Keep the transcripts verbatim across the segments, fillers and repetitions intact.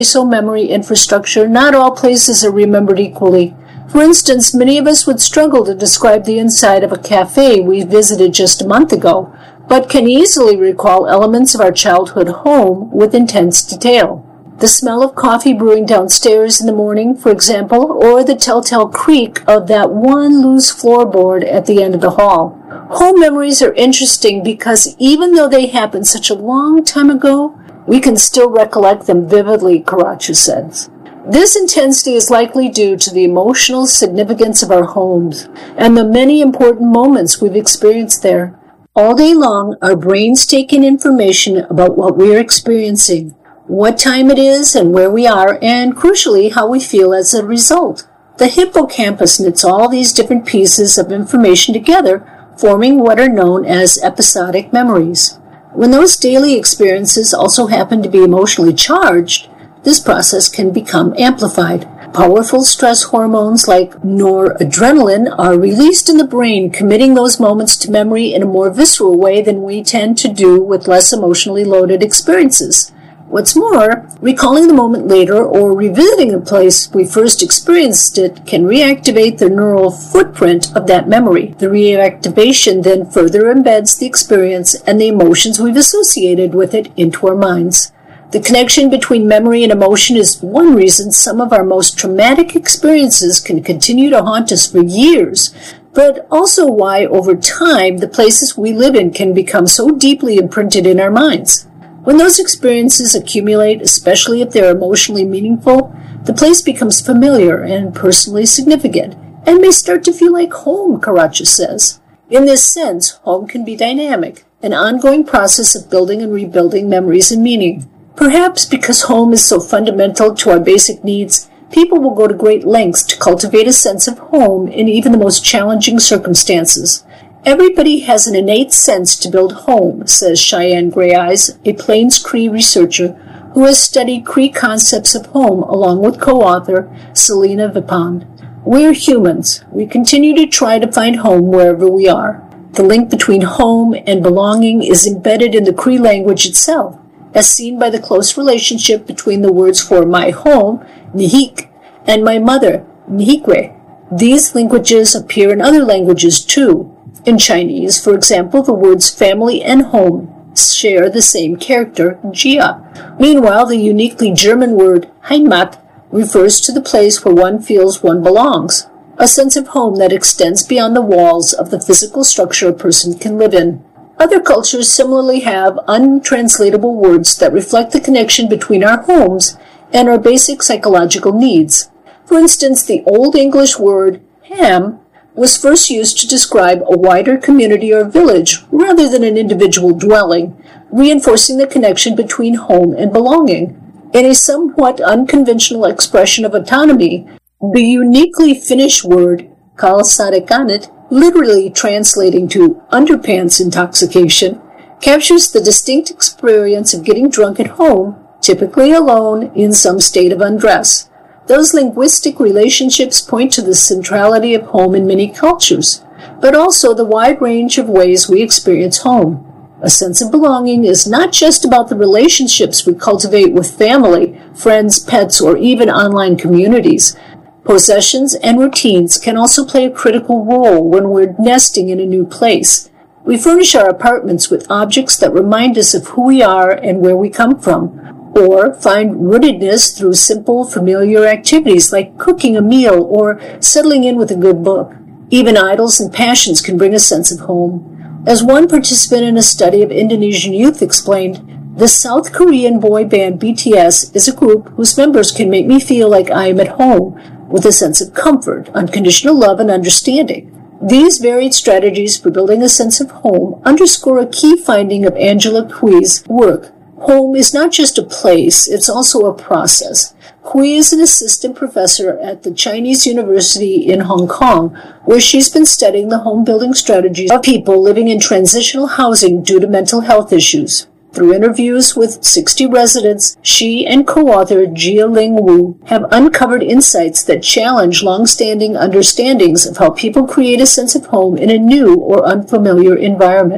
So memory infrastructure, not all places are remembered equally. For instance, many of us would struggle to describe the inside of a cafe we visited just a month ago, but can easily recall elements of our childhood home with intense detail. The smell of coffee brewing downstairs in the morning, for example, or the telltale creak of that one loose floorboard at the end of the hall. Home memories are interesting because even though they happened such a long time ago, we can still recollect them vividly, Karacha says. This intensity is likely due to the emotional significance of our homes and the many important moments we've experienced there. All day long, our brains take in information about what we're experiencing, what time it is and where we are, and crucially, how we feel as a result. The hippocampus knits all these different pieces of information together, forming what are known as episodic memories. When those daily experiences also happen to be emotionally charged, this process can become amplified. Powerful stress hormones like noradrenaline are released in the brain, committing those moments to memory in a more visceral way than we tend to do with less emotionally loaded experiences. What's more, recalling the moment later or revisiting the place we first experienced it can reactivate the neural footprint of that memory. The reactivation then further embeds the experience and the emotions we've associated with it into our minds. The connection between memory and emotion is one reason some of our most traumatic experiences can continue to haunt us for years, but also why, over time, the places we live in can become so deeply imprinted in our minds. When those experiences accumulate, especially if they're emotionally meaningful, the place becomes familiar and personally significant, and may start to feel like home, Karacha says. In this sense, home can be dynamic, an ongoing process of building and rebuilding memories and meaning. Perhaps because home is so fundamental to our basic needs, people will go to great lengths to cultivate a sense of home in even the most challenging circumstances. Everybody has an innate sense to build home, says Cheyenne Greyeyes, a Plains Cree researcher who has studied Cree concepts of home along with co-author Selena Vipond. We're humans. We continue to try to find home wherever we are. The link between home and belonging is embedded in the Cree language itself, as seen by the close relationship between the words for my home, Nihik, and my mother, Nihikwe. These linkages appear in other languages too. In Chinese, for example, the words family and home share the same character, Jia. Meanwhile, the uniquely German word Heimat refers to the place where one feels one belongs, a sense of home that extends beyond the walls of the physical structure a person can live in. Other cultures similarly have untranslatable words that reflect the connection between our homes and our basic psychological needs. For instance, the Old English word ham was first used to describe a wider community or village rather than an individual dwelling, reinforcing the connection between home and belonging. In a somewhat unconventional expression of autonomy, the uniquely Finnish word kalsarikanit, literally translating to underpants intoxication, captures the distinct experience of getting drunk at home, typically alone in some state of undress. Those linguistic relationships point to the centrality of home in many cultures, but also the wide range of ways we experience home. A sense of belonging is not just about the relationships we cultivate with family, friends, pets, or even online communities. Possessions and routines can also play a critical role when we're nesting in a new place. We furnish our apartments with objects that remind us of who we are and where we come from, or find rootedness through simple, familiar activities like cooking a meal or settling in with a good book. Even idols and passions can bring a sense of home. As one participant in a study of Indonesian youth explained, the South Korean boy band B T S is a group whose members can make me feel like I am at home, with a sense of comfort, unconditional love, and understanding. These varied strategies for building a sense of home underscore a key finding of Angela Kui's work. Home is not just a place, it's also a process. Kui is an assistant professor at the Chinese University in Hong Kong, where she's been studying the home-building strategies of people living in transitional housing due to mental health issues. Through interviews with sixty residents, she and co-author Jia Ling Wu have uncovered insights that challenge long-standing understandings of how people create a sense of home in a new or unfamiliar environment.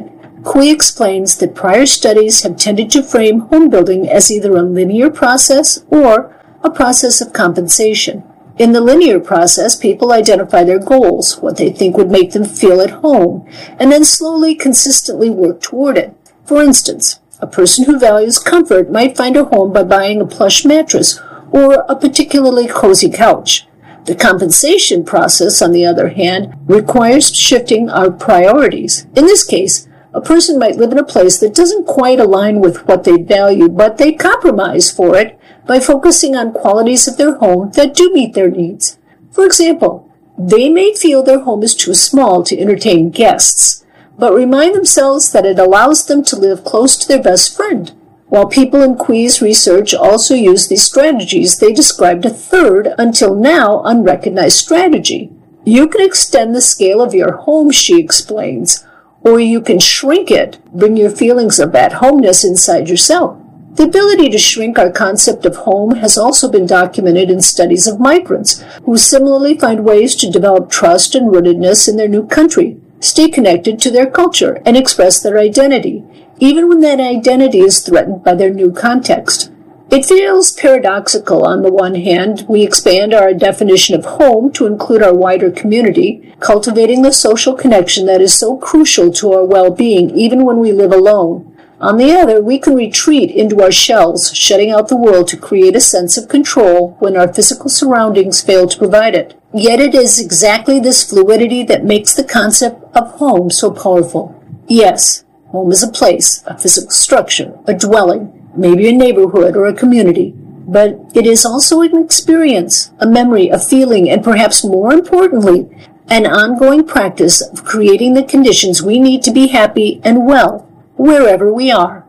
Cui explains that prior studies have tended to frame home building as either a linear process or a process of compensation. In the linear process, people identify their goals, what they think would make them feel at home, and then slowly, consistently work toward it. For instance, a person who values comfort might find a home by buying a plush mattress or a particularly cozy couch. The compensation process, on the other hand, requires shifting our priorities. In this case, a person might live in a place that doesn't quite align with what they value, but they compromise for it by focusing on qualities of their home that do meet their needs. For example, they may feel their home is too small to entertain guests, but remind themselves that it allows them to live close to their best friend. While people in Cui's research also use these strategies, they described a third, until now, unrecognized strategy. You can extend the scale of your home, she explains, or you can shrink it, bring your feelings of at-homeness inside yourself. The ability to shrink our concept of home has also been documented in studies of migrants, who similarly find ways to develop trust and rootedness in their new country, stay connected to their culture, and express their identity, even when that identity is threatened by their new context. It feels paradoxical. On the one hand, we expand our definition of home to include our wider community, cultivating the social connection that is so crucial to our well-being even when we live alone. On the other, we can retreat into our shells, shutting out the world to create a sense of control when our physical surroundings fail to provide it. Yet it is exactly this fluidity that makes the concept of home so powerful. Yes, home is a place, a physical structure, a dwelling, maybe a neighborhood or a community, but it is also an experience, a memory, a feeling, and perhaps more importantly, an ongoing practice of creating the conditions we need to be happy and well, wherever we are.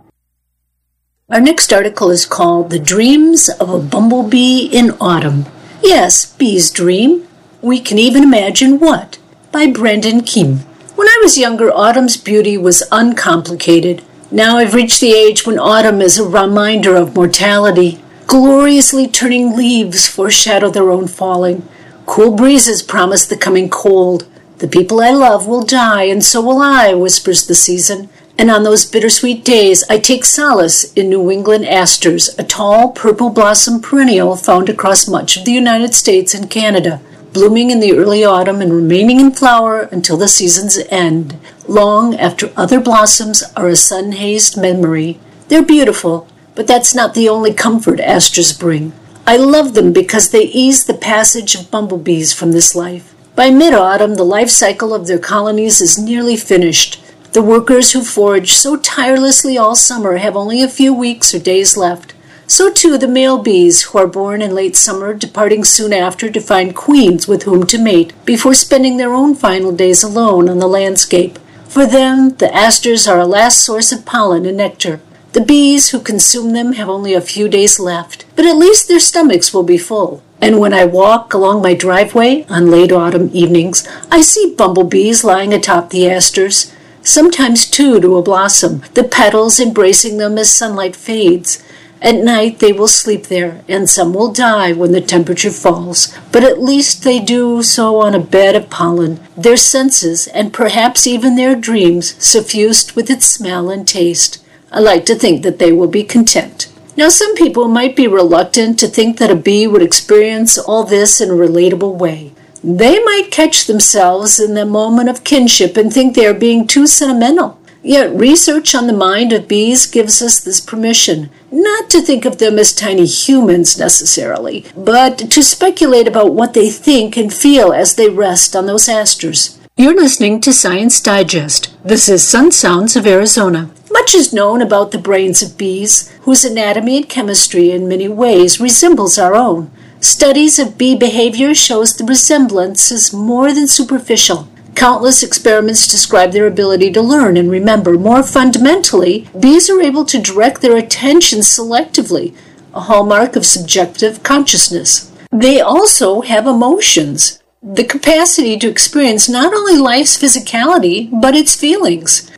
Our next article is called The Dreams of a Bumblebee in Autumn. Yes, bees dream. We can even imagine what? By Brendan Kim. When I was younger, autumn's beauty was uncomplicated. Now I've reached the age when autumn is a reminder of mortality. Gloriously turning leaves foreshadow their own falling. Cool breezes promise the coming cold. The people I love will die, and so will I, whispers the season. And on those bittersweet days, I take solace in New England asters, a tall purple blossom perennial found across much of the United States and Canada, blooming in the early autumn and remaining in flower until the season's end, long after other blossoms are a sun-hazed memory. They're beautiful, but that's not the only comfort asters bring. I love them because they ease the passage of bumblebees from this life. By mid-autumn, the life cycle of their colonies is nearly finished. The workers who forage so tirelessly all summer have only a few weeks or days left. So too the male bees, who are born in late summer, departing soon after to find queens with whom to mate, before spending their own final days alone on the landscape. For them, the asters are a last source of pollen and nectar. The bees who consume them have only a few days left, but at least their stomachs will be full. And when I walk along my driveway on late autumn evenings, I see bumblebees lying atop the asters, sometimes two to a blossom, the petals embracing them as sunlight fades. At night they will sleep there, and some will die when the temperature falls, but at least they do so on a bed of pollen, their senses, and perhaps even their dreams, suffused with its smell and taste. I like to think that they will be content. Now, some people might be reluctant to think that a bee would experience all this in a relatable way. They might catch themselves in the moment of kinship and think they are being too sentimental. Yet research on the mind of bees gives us this permission, not to think of them as tiny humans necessarily, but to speculate about what they think and feel as they rest on those asters. You're listening to Science Digest. This is Sun Sounds of Arizona. Much is known about the brains of bees, whose anatomy and chemistry in many ways resembles our own. Studies of bee behavior shows the resemblance is more than superficial. Countless experiments describe their ability to learn and remember. More fundamentally, bees are able to direct their attention selectively, a hallmark of subjective consciousness. They also have emotions, the capacity to experience not only life's physicality, but its feelings.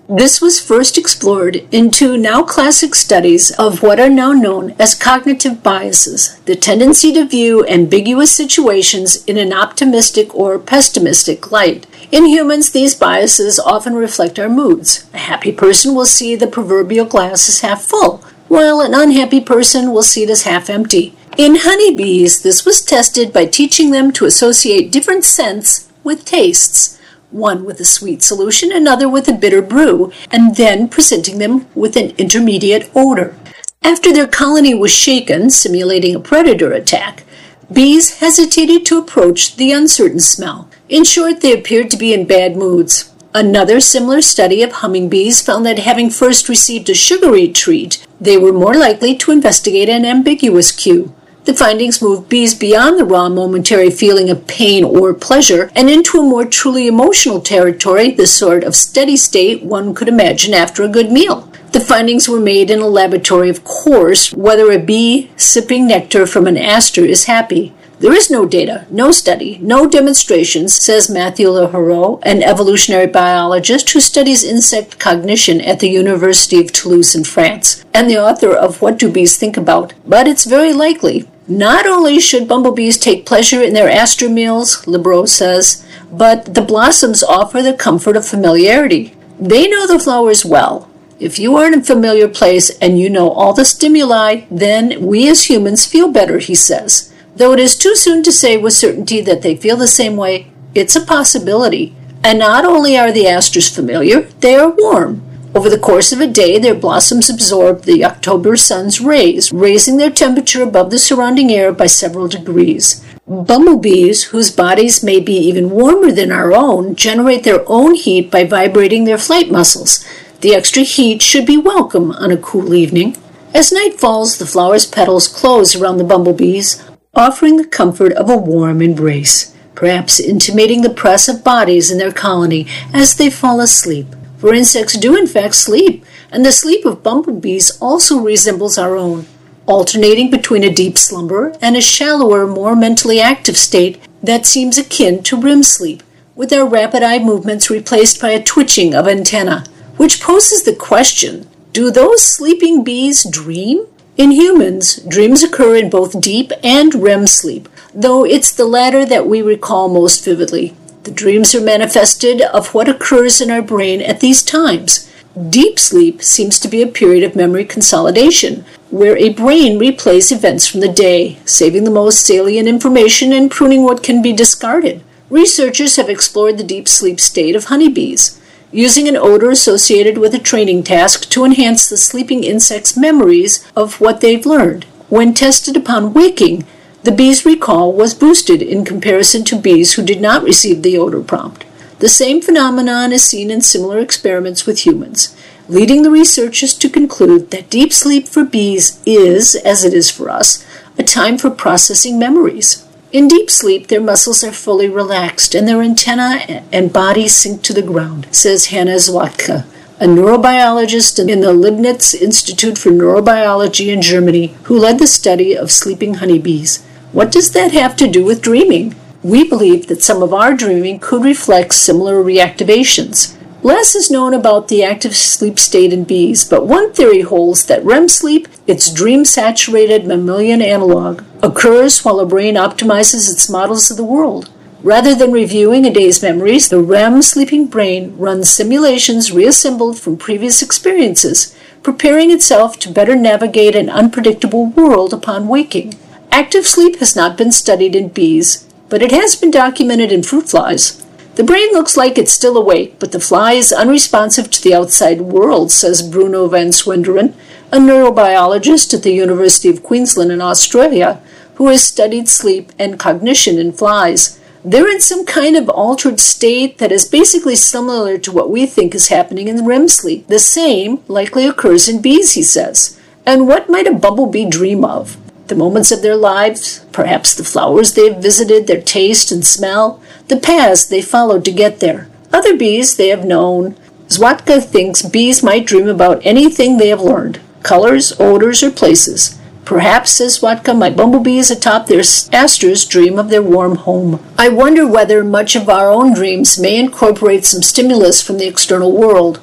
This was first explored in two now classic studies of what are now known as cognitive biases, the tendency to view ambiguous situations in an optimistic or pessimistic light. In humans, these biases often reflect our moods. A happy person will see the proverbial glass as half full, while an unhappy person will see it as half empty. In honeybees, this was tested by teaching them to associate different scents with tastes, one with a sweet solution, another with a bitter brew, and then presenting them with an intermediate odor. After their colony was shaken, simulating a predator attack, bees hesitated to approach the uncertain smell. In short, they appeared to be in bad moods. Another similar study of hummingbees found that having first received a sugary treat, they were more likely to investigate an ambiguous cue. The findings moved bees beyond the raw momentary feeling of pain or pleasure and into a more truly emotional territory, the sort of steady state one could imagine after a good meal. The findings were made in a laboratory, of course, whether a bee sipping nectar from an aster is happy. There is no data, no study, no demonstrations, says Matthew Leroux, an evolutionary biologist who studies insect cognition at the University of Toulouse in France, and the author of What Do Bees Think About? But it's very likely. Not only should bumblebees take pleasure in their aster meals, Leroux says, but the blossoms offer the comfort of familiarity. They know the flowers well. If you are in a familiar place and you know all the stimuli, then we as humans feel better, he says. Though it is too soon to say with certainty that they feel the same way, it's a possibility. And not only are the asters familiar, they are warm. Over the course of a day, their blossoms absorb the October sun's rays, raising their temperature above the surrounding air by several degrees. Bumblebees, whose bodies may be even warmer than our own, generate their own heat by vibrating their flight muscles. The extra heat should be welcome on a cool evening. As night falls, the flower's petals close around the bumblebees, offering the comfort of a warm embrace, perhaps intimating the press of bodies in their colony as they fall asleep. For insects do in fact sleep, and the sleep of bumblebees also resembles our own, alternating between a deep slumber and a shallower, more mentally active state that seems akin to R E M sleep, with our rapid eye movements replaced by a twitching of antennae, which poses the question, do those sleeping bees dream? In humans, dreams occur in both deep and R E M sleep, though it's the latter that we recall most vividly. The dreams are manifested of what occurs in our brain at these times. Deep sleep seems to be a period of memory consolidation, where a brain replays events from the day, saving the most salient information and pruning what can be discarded. Researchers have explored the deep sleep state of honeybees, using an odor associated with a training task to enhance the sleeping insect's memories of what they've learned. When tested upon waking, the bees' recall was boosted in comparison to bees who did not receive the odor prompt. The same phenomenon is seen in similar experiments with humans, leading the researchers to conclude that deep sleep for bees is, as it is for us, a time for processing memories. In deep sleep, their muscles are fully relaxed and their antennae and bodies sink to the ground, says Hanna Zwatka, a neurobiologist in the Leibniz Institute for Neurobiology in Germany, who led the study of sleeping honeybees. What does that have to do with dreaming? We believe that some of our dreaming could reflect similar reactivations. Less is known about the active sleep state in bees, but one theory holds that R E M sleep, its dream-saturated mammalian analog, occurs while a brain optimizes its models of the world. Rather than reviewing a day's memories, the R E M sleeping brain runs simulations reassembled from previous experiences, preparing itself to better navigate an unpredictable world upon waking. Active sleep has not been studied in bees, but it has been documented in fruit flies. The brain looks like it's still awake, but the fly is unresponsive to the outside world, says Bruno van Swenderen, a neurobiologist at the University of Queensland in Australia, who has studied sleep and cognition in flies. They're in some kind of altered state that is basically similar to what we think is happening in R E M sleep. The same likely occurs in bees, he says. And what might a bumblebee dream of? The moments of their lives, perhaps the flowers they've visited, their taste and smell, the paths they followed to get there. Other bees they have known. Zwatka thinks bees might dream about anything they have learned, colors, odors, or places. Perhaps, says Zwatka, my bumblebees atop their asters dream of their warm home. I wonder whether much of our own dreams may incorporate some stimulus from the external world.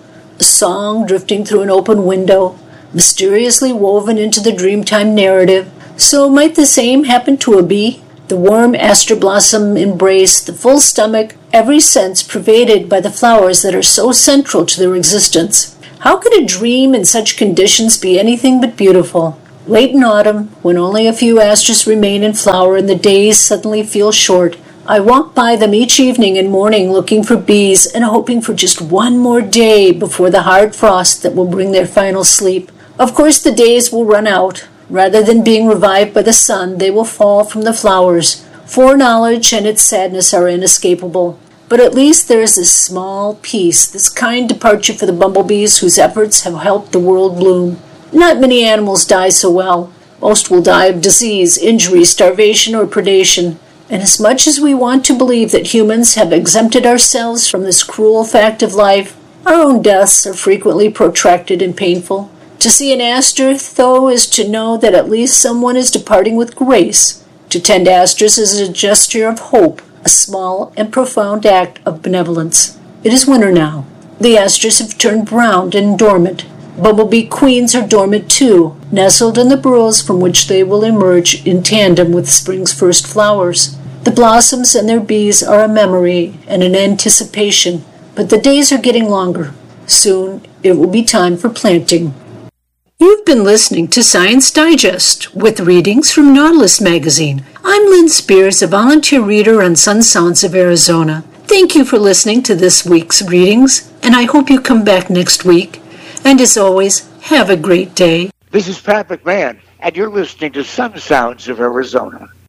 a song drifting through an open window, mysteriously woven into the Dreamtime narrative. So might the same happen to a bee? The warm aster blossom embrace, the full stomach, every sense pervaded by the flowers that are so central to their existence. How could a dream in such conditions be anything but beautiful? Late in autumn, when only a few asters remain in flower and the days suddenly feel short, I walk by them each evening and morning looking for bees and hoping for just one more day before the hard frost that will bring their final sleep. Of course, the days will run out. Rather than being revived by the sun, they will fall from the flowers. Foreknowledge and its sadness are inescapable. But at least there is this small peace, this kind departure for the bumblebees whose efforts have helped the world bloom. Not many animals die so well. Most will die of disease, injury, starvation, or predation. And as much as we want to believe that humans have exempted ourselves from this cruel fact of life, our own deaths are frequently protracted and painful. To see an aster, though, is to know that at least someone is departing with grace. To tend asters is a gesture of hope, a small and profound act of benevolence. It is winter now. The asters have turned brown and dormant. Bumblebee queens are dormant too, nestled in the burrows from which they will emerge in tandem with spring's first flowers. The blossoms and their bees are a memory and an anticipation, but the days are getting longer. Soon it will be time for planting. You've been listening to Science Digest with readings from Nautilus Magazine. I'm Lynn Spears, a volunteer reader on Sun Sounds of Arizona. Thank you for listening to this week's readings, and I hope you come back next week. And as always, have a great day. This is Pat McMahon, and you're listening to Sun Sounds of Arizona.